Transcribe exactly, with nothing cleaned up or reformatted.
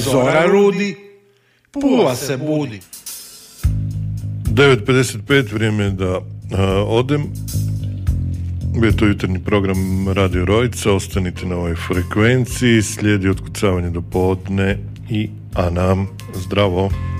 Zora rudi, Pula se budi. devet pedeset pet, vrijeme je da uh, odem. Bio to jutarnji program Radio Rojica, ostanite na ovoj frekvenciji, slijedi otkucavanje do podne i a nam zdravo.